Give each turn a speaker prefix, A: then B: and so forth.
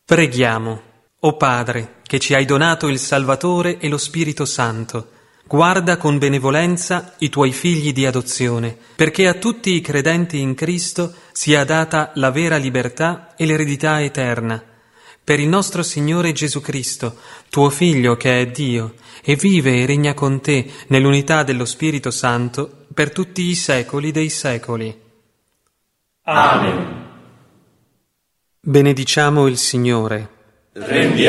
A: Preghiamo. O Padre, che ci hai donato il Salvatore e lo Spirito Santo, guarda con benevolenza i tuoi figli di adozione, perché a tutti i credenti in Cristo sia data la vera libertà e l'eredità eterna. Per il nostro Signore Gesù Cristo, tuo Figlio che è Dio, e vive e regna con te nell'unità dello Spirito Santo per tutti i secoli dei secoli.
B: Amen.
A: Benediciamo il Signore.
B: Rendiamo